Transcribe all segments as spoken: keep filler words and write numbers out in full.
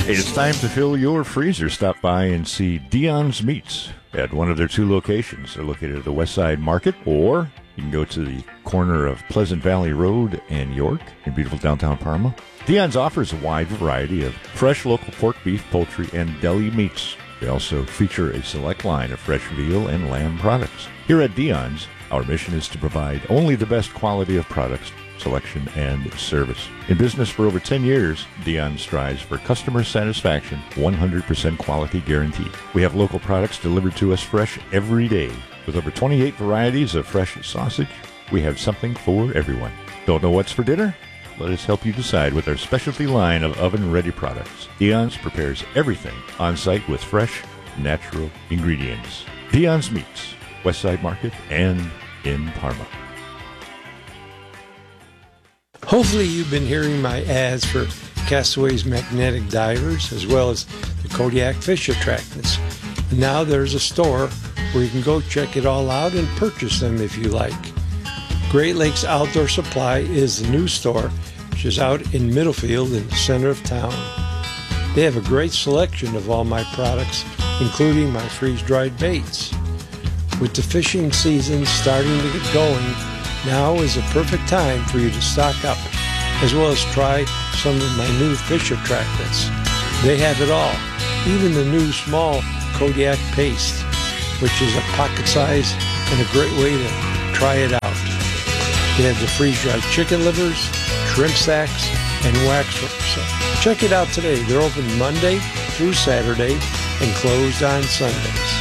Hey, it's time to fill your freezer. Stop by and see Dion's Meats at one of their two locations. They're located at the West Side Market, or you can go to the corner of Pleasant Valley Road and York in beautiful downtown Parma. Dion's offers a wide variety of fresh local pork, beef, poultry, and deli meats. They also feature a select line of fresh veal and lamb products. Here at Dion's, our mission is to provide only the best quality of products, selection, and service. In business for over ten years, Dion strives for customer satisfaction, one hundred percent quality guarantee. We have local products delivered to us fresh every day. With over twenty-eight varieties of fresh sausage, we have something for everyone. Don't know what's for dinner? Let us help you decide with our specialty line of oven-ready products. Dion's prepares everything on-site with fresh, natural ingredients. Dion's Meats, West Side Market, and in Parma. Hopefully you've been hearing my ads for Castaway's Magnetic Divers as well as the Kodiak Fish Attractants. And now there's a store where you can go check it all out and purchase them if you like. Great Lakes Outdoor Supply is the new store, which is out in Middlefield in the center of town. They have a great selection of all my products, including my freeze-dried baits. With the fishing season starting to get going, now is a perfect time for you to stock up, as well as try some of my new fish attractants. They have it all, even the new small Kodiak paste, which is a pocket size and a great way to try it out. They have the freeze-dried chicken livers, shrimp sacks, and waxworks. So check it out today. They're open Monday through Saturday and closed on Sundays.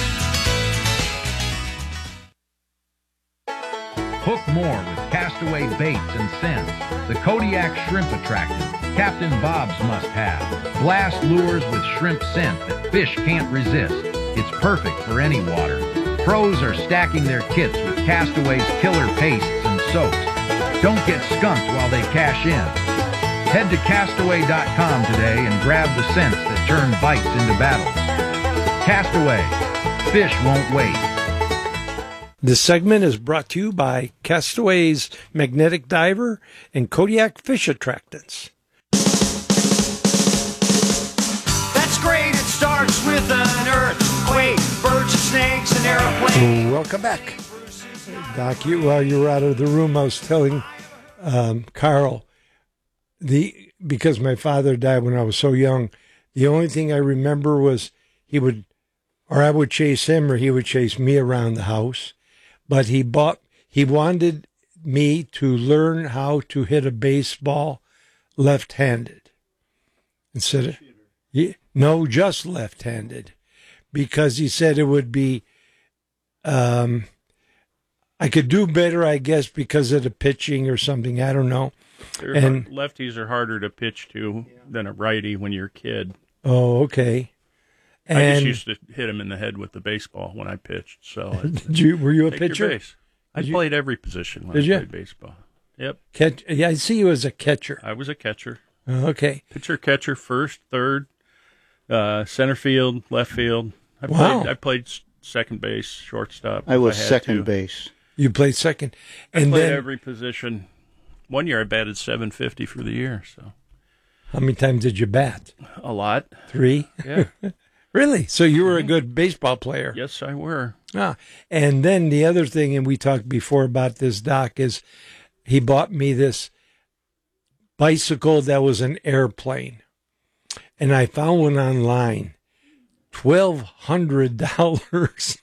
Hook more with Castaway baits and scents. The Kodiak Shrimp Attractant, Captain Bob's must-have. Blast lures with shrimp scent that fish can't resist. It's perfect for any water. Pros are stacking their kits with Castaway's killer pastes and soaks. Don't get skunked while they cash in. Head to Castaway dot com today and grab the scents that turn bites into battles. Castaway. Fish won't wait. This segment is brought to you by Castaway's Magnetic Diver and Kodiak Fish Attractants. That's great. It starts with an earthquake, birds and snakes, and airplane. Welcome back. Doc, you, while you were out of the room, I was telling um, Carl, the because my father died when I was so young, the only thing I remember was he would, or I would chase him or he would chase me around the house. But he bought, he wanted me to learn how to hit a baseball left-handed. Instead of, yeah, no, just left-handed. Because he said it would be, um, I could do better, I guess, because of the pitching or something. I don't know. They're and hard, lefties are harder to pitch to than a righty when you're a kid. Oh, okay. And I just used to hit him in the head with the baseball when I pitched. So did you? Were you a take your pitcher? base. I Did played you? every position when Did I you? played baseball. Yep. Catch, yeah, I see you as a catcher. I was a catcher. Oh, okay. Pitcher, catcher, first, third, uh, center field, left field. I Wow. played, I played second base, shortstop. I was if had second to. base. You played second. I And played then, every position. One year I batted seven fifty for the year. So how many times did you bat? a lot. Three? Yeah. Really? So you were a good baseball player? Yes, I were. Ah, and then the other thing, and we talked before about this, Doc, is he bought me this bicycle that was an airplane. And I found one online, twelve hundred dollars.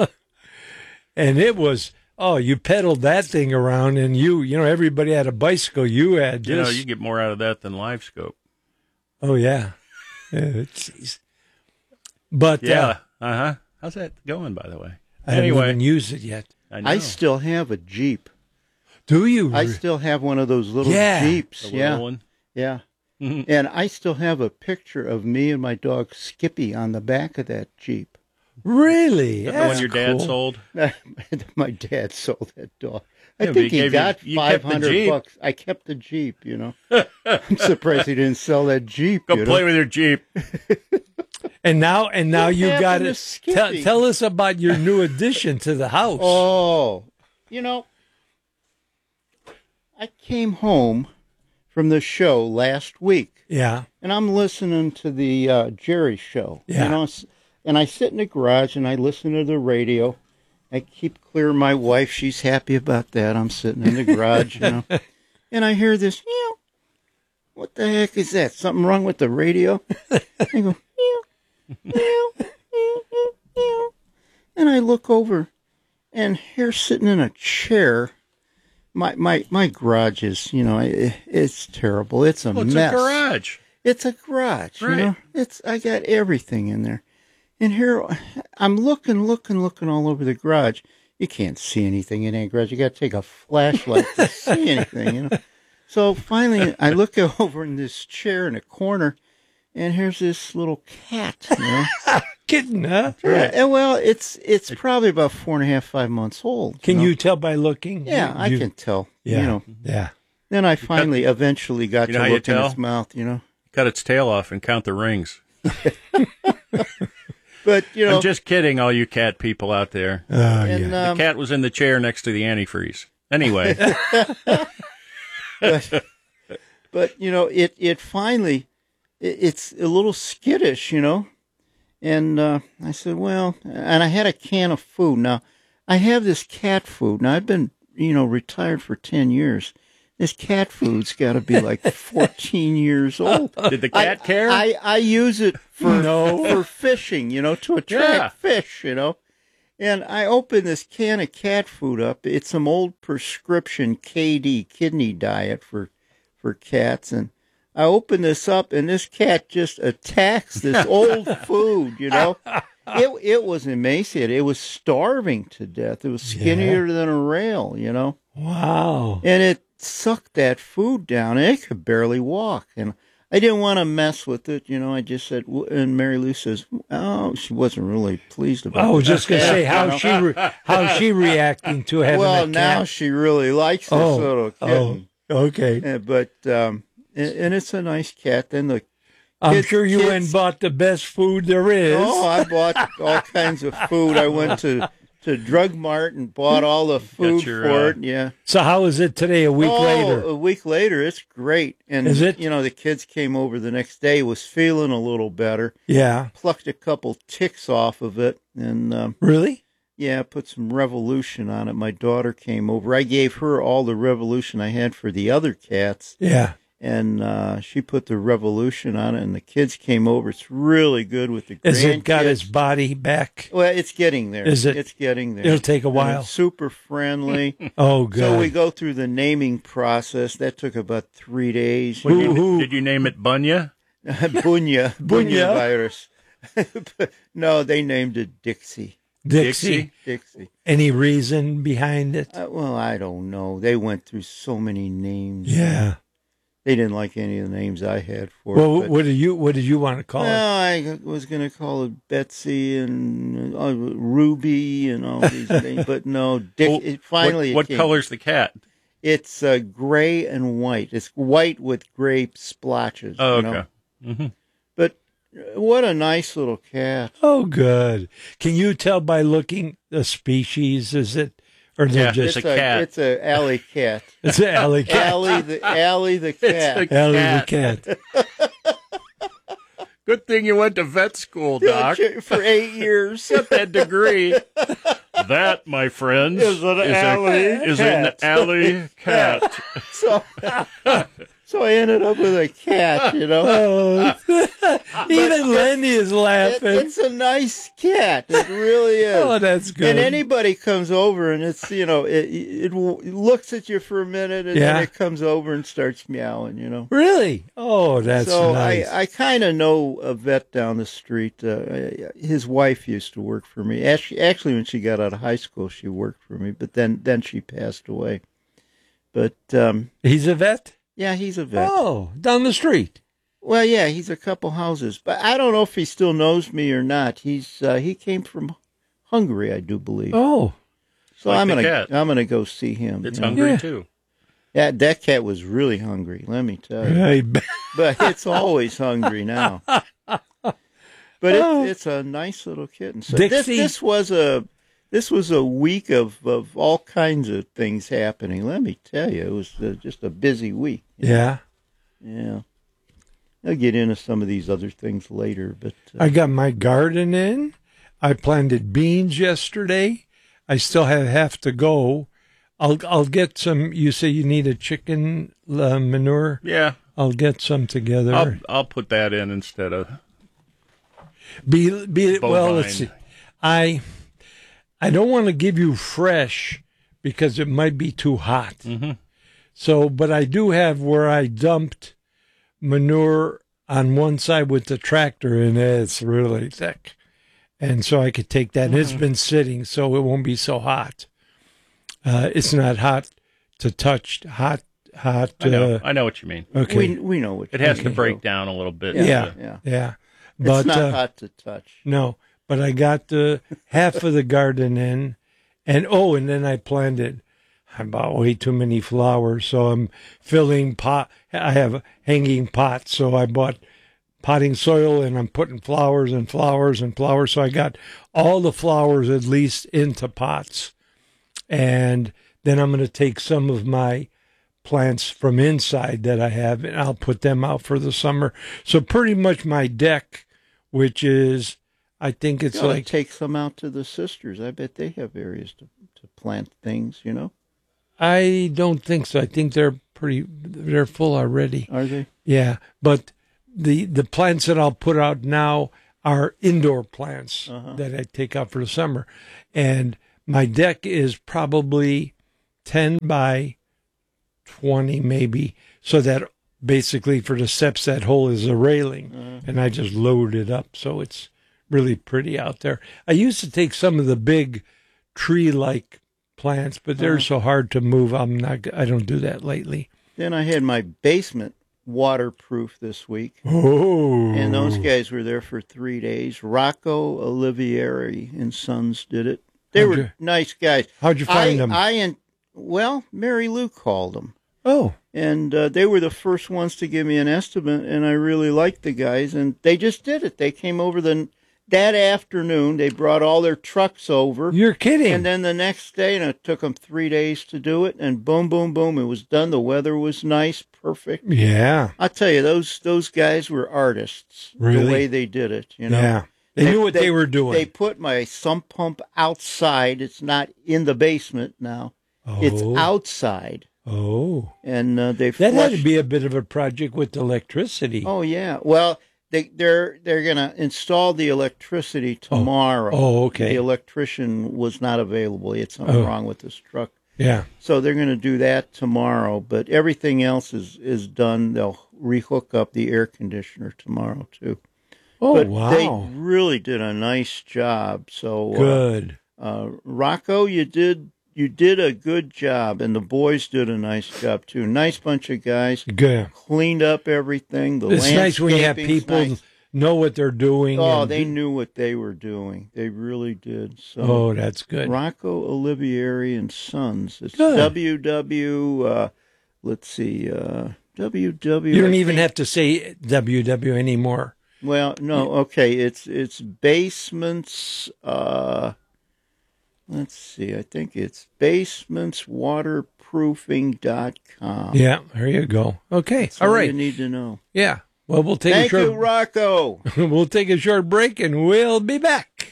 And it was, oh, you pedaled that thing around, and you, you know, everybody had a bicycle. You had this. You know, you get more out of that than live scope. Oh, yeah. Yeah, jeez. But Yeah. uh, Uh huh. How's that going, by the way? I haven't Anyway, even used it yet. I, know. I still have a Jeep. Do you? I still have one of those little Yeah. Jeeps. The yeah. little one. Yeah. Mhm. And I still have a picture of me and my dog Skippy on the back of that Jeep. Really? Is that the one That's your dad cool. sold? My dad sold that dog. I Yeah, but think he he, gave you- got you kept five the hundred Jeep. bucks. I kept the Jeep, you know. I'm surprised he didn't sell that Jeep. Go you play know? with your Jeep. And now, and now What you got happened to it. Tell, Skippy? tell us about your new addition to the house. Oh, you know, I came home from the show last week, Yeah. and I'm listening to the uh, Jerry Show. Yeah. You know, s- and I sit in the garage and I listen to the radio. I keep clear of my wife. She's happy about that. I'm sitting in the garage, you know, and I hear this. Meow. What the heck is that? Something wrong with the radio? I go meow, meow, meow, meow, meow, and I look over, and here sitting in a chair. My my my garage is, you know, it, it's terrible. It's a Well, it's mess. a garage. It's a garage, Right. you know. It's I got everything in there, and here I'm looking, looking, looking all over the garage. You can't see anything in that garage. You got to take a flashlight to see anything, you know. So finally, I look over in this chair in a corner, and here's this little cat, you know. Kitten, huh? Yeah, and well, it's it's probably about four and a half, five months old. Can know? you tell by looking? Yeah, I You- can tell. Yeah. You know. Yeah. Then I finally, eventually, got You know to how you look in tell? its mouth. You know. Cut its tail off and count the rings. But you know, I'm just kidding, all you cat people out there. Oh, and yeah. um, The cat was in the chair next to the antifreeze. Anyway, but, but you know, it it finally, it, it's a little skittish, you know. And uh, I said, well, and I had a can of food. Now, I have this cat food. Now, I've been, you know, retired for ten years. This cat food's got to be like fourteen years old. did the cat I, care? I, I use it for No. for fishing, you know, to attract Yeah. fish, you know. And I open this can of cat food up. It's some old prescription K D kidney diet for for cats, and I open this up, and this cat just attacks this old food, you know. It it was emaciated. It was starving to death. It was skinnier than a rail, you know. Wow. And it sucked that food down, and it could barely walk. And I didn't want to mess with it, you know. I just said, and Mary Lou says, "Oh, she wasn't really pleased about." I was that. just gonna say how she re- how she reacting to having Well, a cat. now she really likes this Oh, little oh, kitten. okay. Uh, but um, and, and it's a nice cat. Then the I'm kids- sure you went kids- and bought the best food there is. oh, I bought all kinds of food. I went to to Drug Mart and bought all the food your, for uh, it. Yeah. So how is it today? A week oh, later. a week later, it's great. And Is it? You know, the kids came over the next day, was feeling a little better. Yeah. Plucked a couple ticks off of it, and um, Really? yeah, put some Revolution on it. My daughter came over. I gave her all the Revolution I had for the other cats, Yeah. and uh, she put the Revolution on it. And the kids came over. It's really good with the grandkids. Has it got its body back? Well, it's getting there. Is it? It's getting there. It'll take a And while. it's super friendly. Oh, good. So we go through the naming process. That took about three days. Did Who- you, who- did you name it Bunya? Bunya, Bunya? Bunya virus. No, they named it Dixie. Dixie. Dixie. Any reason behind it? Uh, well, I don't know. They went through so many names. Yeah. They didn't like any of the names I had for Well, it. but- what do you what did you want to call it? well, I was going to call it Betsy and uh, Ruby and all these names, but no. Dick, Well, it, finally, what, what it came. color's the cat? It's uh, gray and white. It's white with gray splotches. Oh, you know? okay. Mm-hmm. But uh, what a nice little cat. Oh, good. Can you tell by looking the species? Is it or they're Yeah, just It's a cat. It's a alley cat. it's an alley cat? Alley the alley the cat. a- Alley the cat. Good thing you went to vet school, Doc. For eight years. Got that degree. That, my friends, Is an alley a, is cat. an alley cat. So, so I ended up with a cat, you know. Oh, even Lenny is It, laughing. it's a nice cat. It really is. Oh, that's good. And anybody comes over and it's, you know, it, it, it looks at you for a minute and Yeah. then it comes over and starts meowing, you know. Really? Oh, that's so nice. I, I kind of know a vet down the street. Uh, his wife used to work for me. Actually, actually, when she got out of high school, she worked for me, but then, then she passed away. But, um, He's a vet? yeah, he's a vet. Oh, down the street. Well, yeah, he's a couple houses, but I don't know if he still knows me or not. He's uh, he came from Hungary, I do believe. Oh, so like I'm the gonna cat. I'm gonna go see him. It's you know. hungry, Yeah. too. That that cat was really hungry. Let me tell you, I bet. but it's always hungry now. But Oh. it's it's a nice little kitten. So this Dixie. this was a this was a week of, of all kinds of things happening. Let me tell you, it was uh, just a busy week. Yeah. Yeah. I'll get into some of these other things later. But uh, I got my garden in. I planted beans yesterday. I still have half to go. I'll I'll get some. You say you need a chicken uh, manure? Yeah. I'll get some together. I'll, I'll put that in instead of Be be bovine. well. Let's see. I I don't want to give you fresh because it might be too hot. Mm-hmm. So, but I do have where I dumped manure on one side with the tractor, and it's really thick, and so I could take that. Mm-hmm. It's been sitting, so it won't be so hot. Uh, it's not hot to touch. Hot, hot. I know, uh, I know what you mean. Okay, we we know what It you has mean, to break so. down a little bit. Yeah, Yeah, yeah, yeah. yeah. It's But not uh, hot to touch. no, but I got the half of the garden in, and oh, and then I planted. I bought way too many flowers, so I'm filling pot. I have hanging pots, so I bought potting soil, and I'm putting flowers and flowers and flowers. So I got all the flowers at least into pots, and then I'm going to take some of my plants from inside that I have, and I'll put them out for the summer. So pretty much my deck, which is, I think it's You ought to like take some out to the sisters. I bet they have areas to to plant things. You know, I don't think so. I think they're pretty, they're full already. are they? Yeah, but the the plants that I'll put out now are indoor plants Uh-huh. that I take out for the summer, and my deck is probably ten by twenty, maybe, so that basically for the steps that hole is a railing, Uh-huh. and I just load it up, so it's really pretty out there. I used to take some of the big tree-like plants, but they're Uh-huh. so hard to move. I'm not. I don't do that lately. Then I had my basement waterproof this week. Oh, And those guys were there for three days. Rocco Olivieri and Sons did it. They How'd were you- nice guys. How'd you find I, them? I and well, Mary Lou called them, oh, and uh, they were the first ones to give me an estimate. And I really liked the guys, and they just did it. They came over the that afternoon. They brought all their trucks over. you're kidding. And then the next day, and it took them three days to do it, and boom, boom, boom, it was done. The weather was nice, perfect. yeah, I tell you, those those guys were artists. Really? The way they did it, you know. yeah. They, knew what they, were doing. They put my sump pump outside. It's not in the basement now. oh, It's outside, oh, and uh, they that had to flushed- be a bit of a project with electricity. Oh yeah. Well, they they're they're gonna install the electricity tomorrow. Oh, okay. The electrician was not available. He had something Oh. wrong with his truck. Yeah. So they're going to do that tomorrow, but everything else is, is done. They'll rehook up the air conditioner tomorrow too. Oh, but wow. they really did a nice job. So Good. uh, uh, Rocco, you did you did a good job, and the boys did a nice job too. Nice bunch of guys, Good. cleaned up everything. The It's nice when you have landscaping's people nice. know what they're doing. Oh, and- they knew what they were doing. They really did. So Oh, that's good. Rocco Olivieri and Sons. It's Good. W W. Uh, let's see. Uh, W W. You don't I even think- have to say W W anymore. Well, no. Okay. It's it's basements. Uh, let's see. I think it's basements waterproofing dot com. Yeah, there you go. Okay. That's all all right. you need to know. Yeah. Well, we'll take Thank a you, short Rocco. we'll take a short break and we'll be back.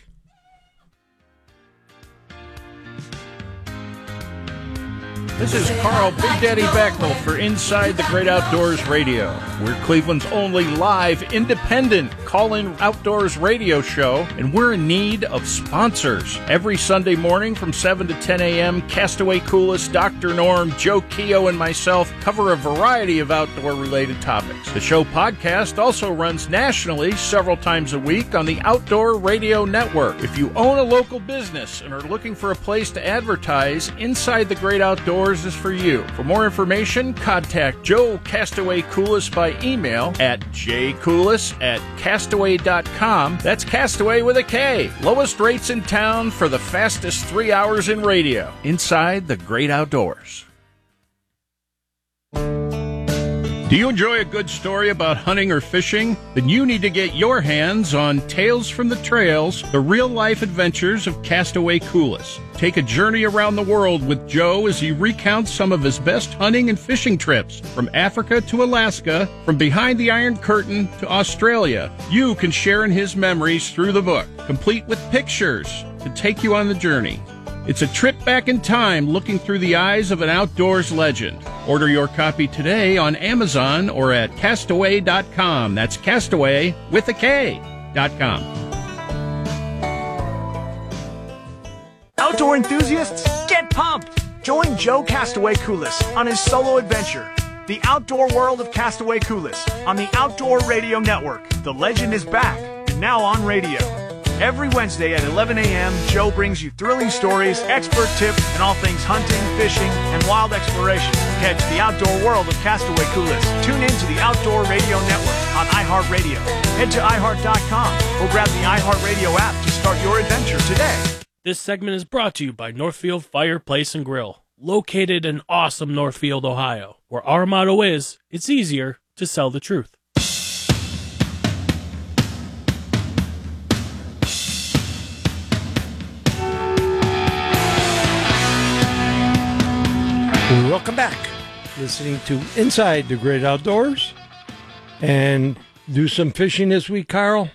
This is Carl Big Daddy Becknell for Inside the Great Outdoors Radio. We're Cleveland's only live, independent call-in outdoors radio show, and we're in need of sponsors. Every Sunday morning from seven to ten a.m., Castaway Coolest, Doctor Norm, Joe Keogh, and myself cover a variety of outdoor-related topics. The show podcast also runs nationally several times a week on the Outdoor Radio Network. If you own a local business and are looking for a place to advertise, Inside the Great Outdoors is for you. For more information, contact Joe Castaway Coolest by email at jcoolis at castaway dot com. That's Castaway with a K. Lowest rates in town for the fastest three hours in radio. Inside the Great Outdoors. Do you enjoy a good story about hunting or fishing? Then you need to get your hands on Tales from the Trails, the real-life adventures of Castaway Coulis. Take a journey around the world with Joe as he recounts some of his best hunting and fishing trips, from Africa to Alaska, from behind the Iron Curtain to Australia. You can share in his memories through the book, complete with pictures to take you on the journey. It's a trip back in time looking through the eyes of an outdoors legend. Order your copy today on Amazon or at castaway dot com. That's Castaway with a K dot com. Outdoor enthusiasts, get pumped! Join Joe Castaway Coulis on his solo adventure, The Outdoor World of Castaway Coulis, on the Outdoor Radio Network. The legend is back, and now on radio. Every Wednesday at eleven a.m., Joe brings you thrilling stories, expert tips, and all things hunting, fishing, and wild exploration. Head to the Outdoor World of Castaway Coulis. Tune in to the Outdoor Radio Network on iHeartRadio. Head to i heart dot com or grab the iHeartRadio app to start your adventure today. This segment is brought to you by Northfield Fireplace and Grill, located in awesome Northfield, Ohio, where our motto is, it's easier to sell the truth. Welcome back. Listening to Inside the Great Outdoors. And do some fishing this week, Carl?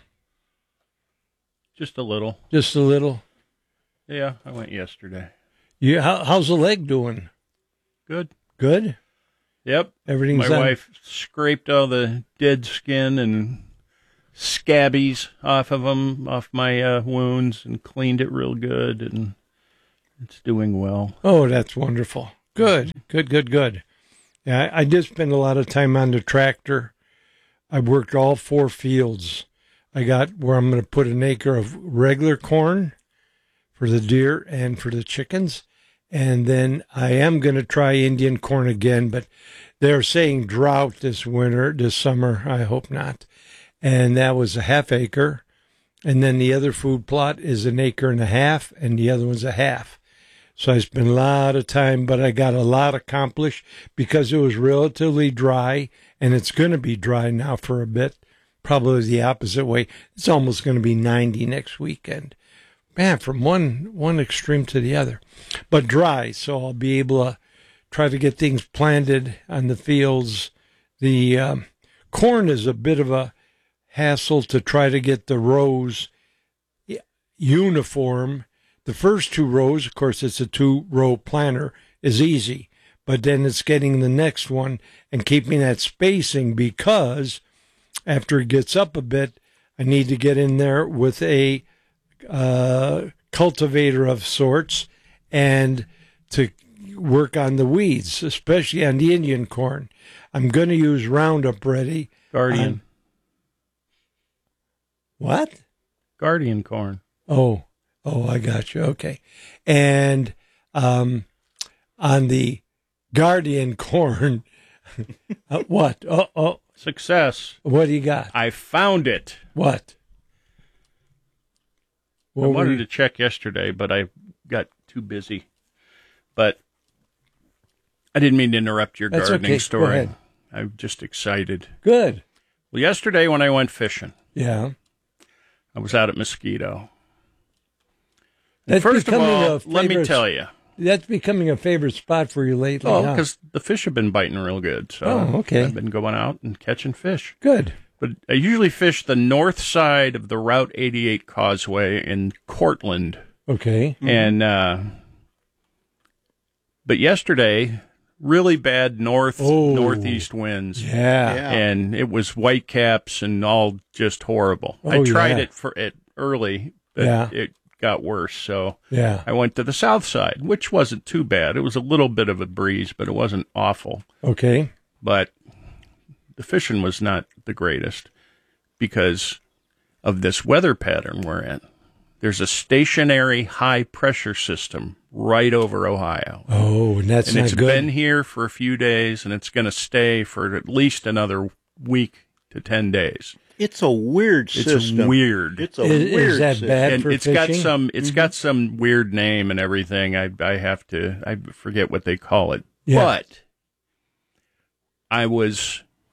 Just a little. Just a little. Yeah, I went yesterday. Yeah, how, how's the leg doing? Good. Good? Yep. Everything's My on- wife scraped all the dead skin and scabbies off of them, off my uh, wounds, and cleaned it real good, and it's doing well. Oh, that's wonderful. Good, good, good, good. Yeah, I, I did spend a lot of time on the tractor. I worked all four fields. I got where I'm going to put an acre of regular corn for the deer and for the chickens. And then I am going to try Indian corn again, but they're saying drought this winter, this summer. I hope not. And that was a half acre. And then the other food plot is an acre and a half, and the other one's a half. So I spent a lot of time, but I got a lot accomplished because it was relatively dry, and it's going to be dry now for a bit, probably the opposite way. It's almost going to be ninety next weekend. Man, from one one extreme to the other. But dry, so I'll be able to try to get things planted on the fields. The um, corn is a bit of a hassle to try to get the rows uniform. The first two rows, of course, it's a two-row planter, is easy. But then it's getting the next one and keeping that spacing because after it gets up a bit, I need to get in there with a uh, cultivator of sorts and to work on the weeds, especially on the Indian corn. I'm going to use Roundup Ready. Guardian. On... What? Guardian corn. Oh. Oh, I got you. Okay. And um, on the Guardian corn, uh, what? Oh, oh. Success. What do you got? I found it. What? what I wanted you... to check yesterday, but I got too busy. But I didn't mean to interrupt your That's gardening okay. story. Go ahead. I'm just excited. Good. Well, yesterday when I went fishing, yeah, I was out at Mosquito. That's First of all, favorite, let me tell you. That's becoming a favorite spot for you lately. Oh, huh? because the fish have been biting real good. So oh, okay. I've been going out and catching fish. Good. But I usually fish the north side of the Route eighty-eight Causeway in Cortland. Okay. Mm-hmm. And, uh, but yesterday, really bad north, oh, northeast winds. Yeah. Yeah. And it was whitecaps and all just horrible. Oh, I tried yeah. it for it early, but Yeah. it got worse. So yeah. I went to the south side, which wasn't too bad. It was a little bit of a breeze, but it wasn't awful. Okay. But the fishing was not the greatest because of this weather pattern we're in. There's a stationary high pressure system right over Ohio. Oh, and that's and not it's good. been here for a few days, and it's going to stay for at least another week to ten days. It's a weird It's system. weird. It's a Is- is weird that system. bad? And for it's got fishing? some it's Mm-hmm. got some weird name and everything. I I have to I forget what they call it. Yeah. But I was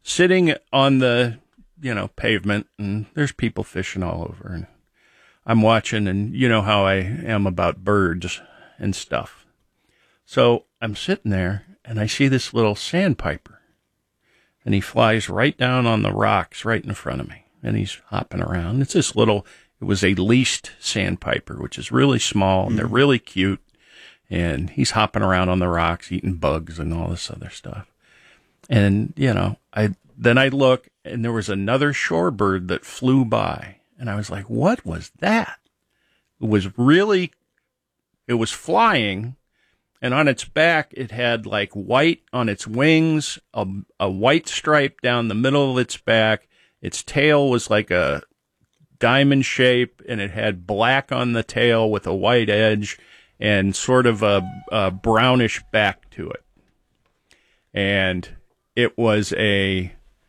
sitting on the, you know, pavement, and there's people fishing all over, and I'm watching, and you know how I am about birds and stuff. So I'm sitting there, and I see this little sandpiper, and he flies right down on the rocks right in front of me, and he's hopping around. It's this little, it was a leased sandpiper, which is really small, and they're really cute, and he's hopping around on the rocks, eating bugs and all this other stuff. And, you know, I then I look, and there was another shorebird that flew by, and I was like, what was that? It was really, it was flying, and on its back, it had like white on its wings, a, a white stripe down the middle of its back. Its tail was like a diamond shape, and it had black on the tail with a white edge and sort of a, a brownish back to it. And it was a,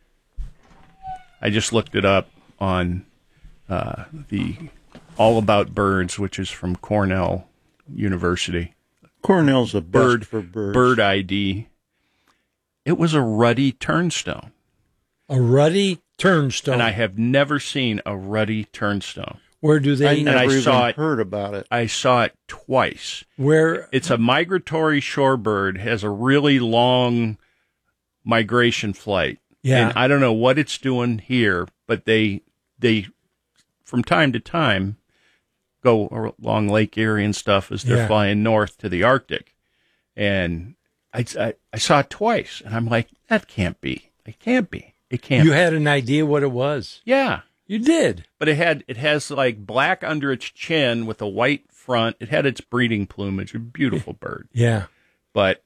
I just looked it up on uh, the All About Birds, which is from Cornell University. Cornell's a bird for birds. Bird I D. It was a ruddy turnstone. A ruddy turnstone. And I have never seen a ruddy turnstone. Where do they? I never I even saw it, heard about it. I saw it twice. Where? It's a migratory shorebird, has a really long migration flight. Yeah. And I don't know what it's doing here, but they, they, from time to time, go along Lake Erie and stuff as they're Yeah. flying north to the Arctic. And I, I, I saw it twice, and I'm like, that can't be. It can't be. It can't You be. had an idea what it was. Yeah. You did. But it had, it has like black under its chin with a white front. It had its breeding plumage, a beautiful bird. Yeah. But